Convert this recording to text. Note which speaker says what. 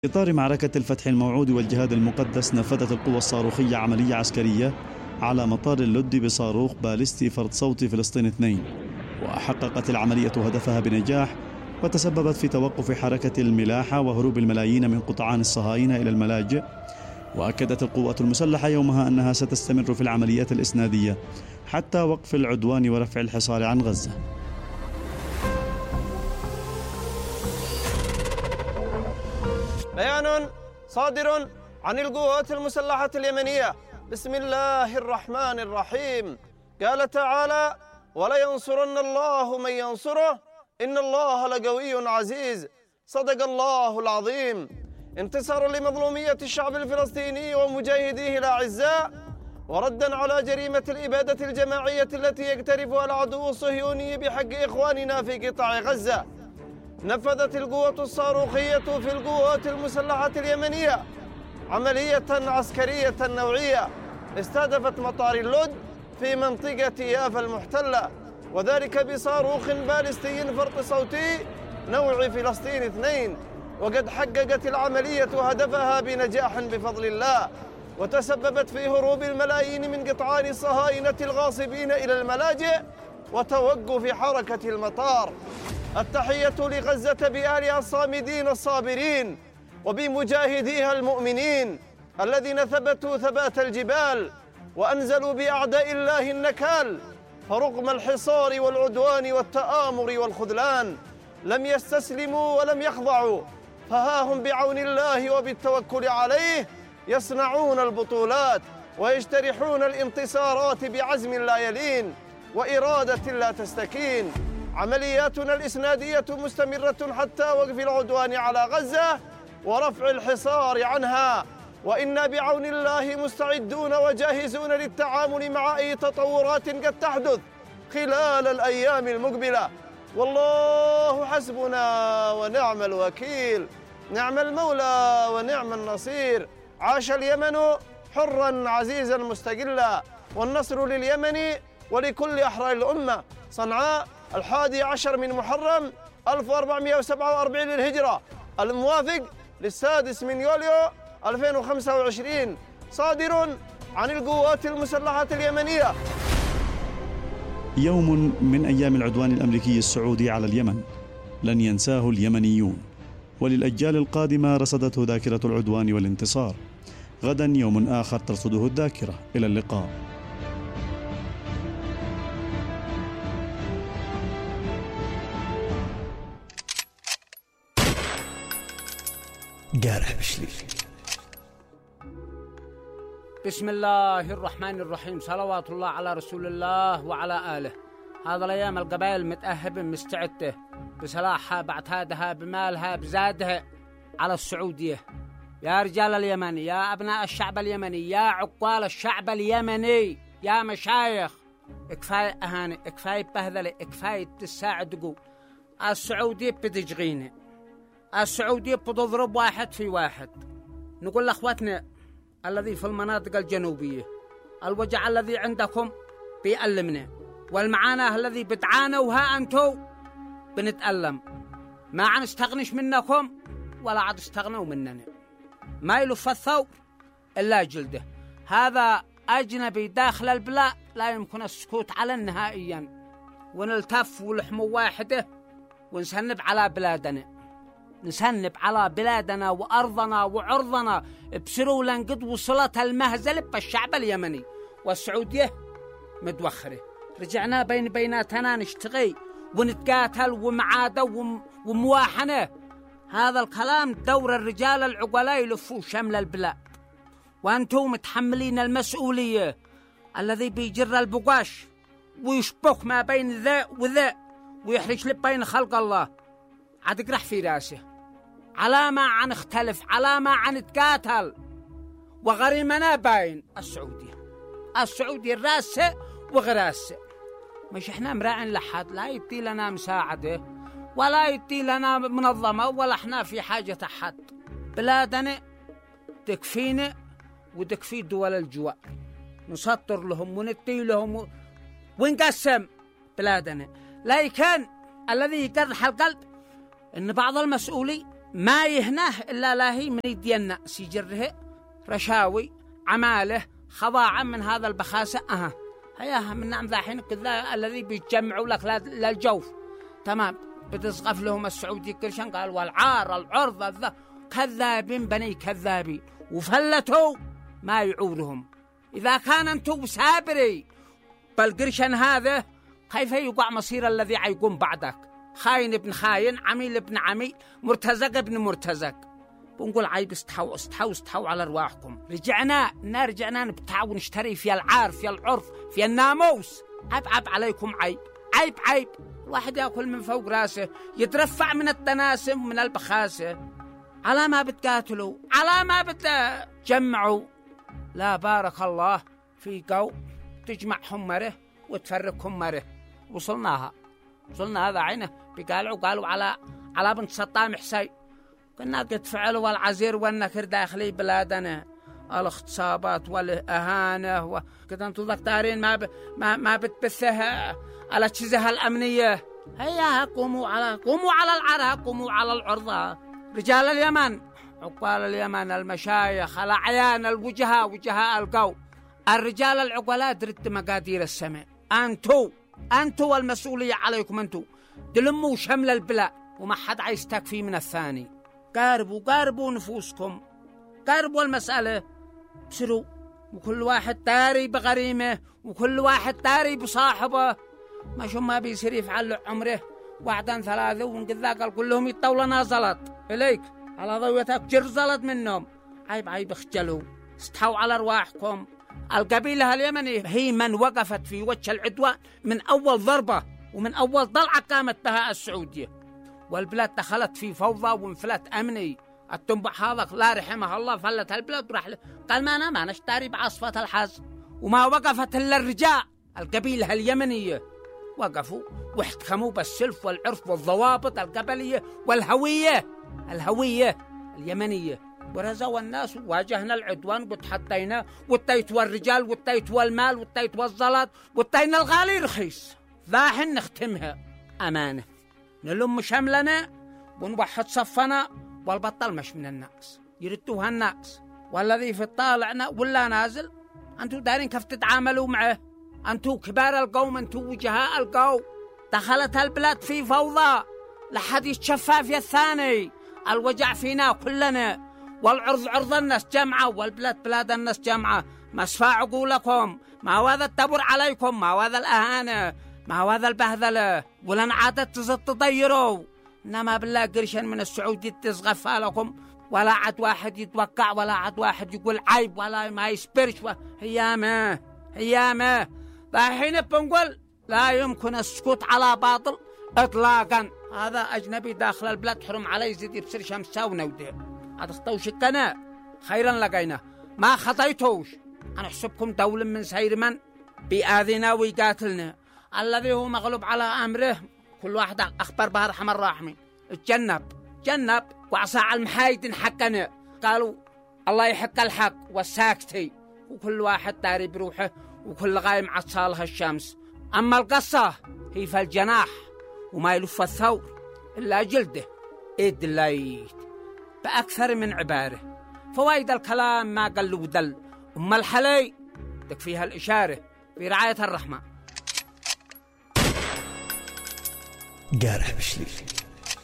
Speaker 1: في إطار معركة الفتح الموعود والجهاد المقدس، نفذت القوى الصاروخية عملية عسكرية على مطار اللد بصاروخ باليستي فرد صوتي فلسطين 2، وحققت العملية هدفها بنجاح، وتسببت في توقف حركة الملاحة وهروب الملايين من قطعان الصهاينة إلى الملاجئ. وأكدت القوات المسلحة يومها أنها ستستمر في العمليات الإسنادية حتى وقف العدوان ورفع الحصار عن غزة.
Speaker 2: بيان صادر عن القوات المسلحة اليمنية بسم الله الرحمن الرحيم. قال تعالى: ولينصرن الله من ينصره إن الله لقوي عزيز. صدق الله العظيم. انتصارا لمظلومية الشعب الفلسطيني ومجاهديه الأعزاء، وردا على جريمة الإبادة الجماعية التي يقترفها العدو الصهيوني بحق إخواننا في قطاع غزة، نفذت القوات الصاروخية في القوات المسلحة اليمنية عملية عسكرية نوعية استهدفت مطار اللد في منطقة يافا المحتلة، وذلك بصاروخ باليستي فرط صوتي نوع فلسطين 2. وقد حققت العملية هدفها بنجاح بفضل الله، وتسببت في هروب الملايين من قطعان الصهاينة الغاصبين إلى الملاجئ وتوقف حركة المطار. التحية لغزة بأهلها الصامدين الصابرين وبمجاهديها المؤمنين الذين ثبتوا ثبات الجبال وأنزلوا بأعداء الله النكال، فرغم الحصار والعدوان والتآمر والخذلان لم يستسلموا ولم يخضعوا، فها هم بعون الله وبالتوكل عليه يصنعون البطولات ويجترحون الانتصارات بعزم لا يلين وإرادة لا تستكين. عملياتنا الإسنادية مستمرة حتى وقف العدوان على غزة ورفع الحصار عنها، وإنا بعون الله مستعدون وجاهزون للتعامل مع أي تطورات قد تحدث خلال الأيام المقبلة. والله حسبنا ونعم الوكيل، نعم المولى ونعم النصير. عاش اليمن حرا عزيزا مستقلا، والنصر لليمن ولكل أحرار الأمة. صنعاء 11 من محرم 1447 للهجرة، الموافق للسادس من يوليو 2025، صادر عن القوات المسلحة اليمنية.
Speaker 1: يوم من أيام العدوان الأمريكي السعودي على اليمن لن ينساه اليمنيون، وللأجيال القادمة رصدته ذاكرة العدوان والانتصار. غدا يوم آخر ترصده الذاكرة. إلى اللقاء.
Speaker 3: قارح بشلي.
Speaker 4: بسم الله الرحمن الرحيم. صلوات الله على رسول الله وعلى آله. هذا الأيام القبائل متأهبة مستعدة بسلاحها بعتادها بمالها بزادها على السعودية. يا رجال اليمن، يا أبناء الشعب اليمني، يا عقال الشعب اليمني، يا مشايخ، كفاية أهاني، كفاية بهذلة، كفاية تساعدوا. السعودية بتجغينا، السعودية بتضرب واحد في واحد. نقول لأخواتنا الذي في المناطق الجنوبية، الوجع الذي عندكم بيألمنا، والمعاناة الذي بتعانوا ها أنتو بنتألم. ما عن استغنش منكم ولا عاد استغنوا مننا. ما يلف الثور إلا جلده. هذا أجنبي داخل البلاد لا يمكن السكوت على نهائيا، ونلتف ولحمه واحدة ونسنب على بلادنا، نسنب على بلادنا وأرضنا وعرضنا بسروا لنقد وصلت المهزلة بالشعب اليمني. والسعودية متوخرة، رجعنا بيناتنا نشتغي ونتقاتل ومعادة ومواحنة. هذا الكلام دور الرجال العقلاء يلفوا شمل البلاد، وأنتم متحملين المسؤولية. الذي بيجر البقاش ويشبك ما بين ذا وذا ويحرج بين خلق الله عاد يقرح في راسه. على ما عن اختلف، على ما عن نتقاتل، وغريمنا باين السعودية الراسة وغراسة. مش احنا مراعين لحد لا يدي لنا مساعدة ولا يدي لنا منظمة، ولا احنا في حاجة أحد. بلادنا تكفينا وتكفي دول الجوار، نسطر لهم وندي لهم ونقسم بلادنا. لكن الذي يقرح القلب إن بعض المسؤولين ما يهناه إلا لاهي من يدينا سيجره رشاوي عماله خضاعا من هذا البخاسة هياها من نعم ذاحين كذا الذي بيجمعوا لك للجوف تمام بتسقف لهم السعودي كرشان قال والعار العرض الذا كذابين بني كذابين وفلتوا ما يعورهم. إذا كان أنتم سابري بالقرشان هذا كيف يقع مصير الذي عيقوم بعدك؟ خاين ابن خاين، عميل ابن عميل، مرتزق ابن مرتزق. بنقول عيب استحوا على أرواحكم. رجعنا نبتاع ونشتري في العار في العرف في الناموس. عيب عليكم عيب الواحد يأكل من فوق راسه يترفع من التناسم ومن البخاسة على ما بتقاتلوا على ما بتجمعوا. لا بارك الله في قوم تجمعهم مره وتفرقهم مره. وصلنا هذا عينه قالوا على بنت سطام حسين كنا قد فعلوا العزير والنكر داخلي بلادنا الاغتصابات والإهانة وكذا انتم دكتورين ما بتبثها على تشزها الأمنية. هيا قوموا على العرى قوموا على العرضة. رجال اليمن عقال اليمن المشايخ الأعيان وجهاء القوم الرجال العقلاء درت مقادير السماء. أنتوا المسؤولية عليكم. أنتوا تلموا شمل البلاء وما حد عيستكفي من الثاني. قاربوا نفوسكم قاربوا المسألة بسروا وكل واحد تاري بغريمه وكل واحد تاري بصاحبه. ما شو ما بيصير يفعل عمره واحدا ثلاثة ونقذا قال كلهم يطولنا زلط إليك على ضويتك جر زلط منهم. عيب اخجلوا استحوا على أرواحكم. القبيلة اليمنية هي من وقفت في وجه العدوان من أول ضربة ومن أول ضلعة قامت بها السعودية والبلاد دخلت في فوضى وانفلات أمني. التنبع هذا لا رحمه الله فلت البلاد وراح قال ما نشتري بعصفة الحز. وما وقفت إلا الرجال القبيلة اليمنية وقفوا واحتكموا بالسلف والعرف والضوابط القبلية والهوية اليمنية ورزوا الناس وواجهنا العدوان وتحدينا والتيت الرجال والتيت المال والتيت الزلط والتينا الغالي رخيص. ذاحن نختمها أمانة نلم شملنا ونوحد صفنا والبطل مش من الناس يردوها الناس والذي في الطالعنا ولا نازل. أنتوا دارين كيف تتعاملوا معه. أنتوا كبار القوم أنتوا وجهاء القوم. دخلت البلاد في فوضى لحد يتشفى في الثاني. الوجع فينا كلنا والعرض عرض الناس جمعة والبلاد بلاد الناس جمعة. ما اسفع عقولكم ما هذا التبر عليكم ما هذا الأهانة ما هذا البهذلة ولن عادت تضيروا. إنما بالله قرشا من السعودية تزغفها لكم ولا عاد واحد يتوقع ولا عاد واحد يقول عيب ولا ما يسبرش. هيامه الحين بنقول لا يمكن السكوت على باطل إطلاقا. هذا أجنبي داخل البلاد حرم عليه يزيد يبصر شمسة ونوديه. هذا خطوشكنا خيرا لقينا ما خطيتوش. أنا أحسبكم دولة من سير من بيآذينا ويقاتلنا الذي هو مغلوب على أمره. كل واحد أخبر بها رحم الراحمين. جنب وعصى المحايد حقنا قالوا الله يحق الحق والساكتي وكل واحد داري بروحه وكل غايم عصالها الشمس. أما القصة هي في الجناح وما يلف الثور إلا جلده إدليت بأكثر من عبارة. فوايد الكلام ما قل ودل. أما الحلي تكفيها الإشارة في رعاية الرحمن.
Speaker 3: قارح بشليل.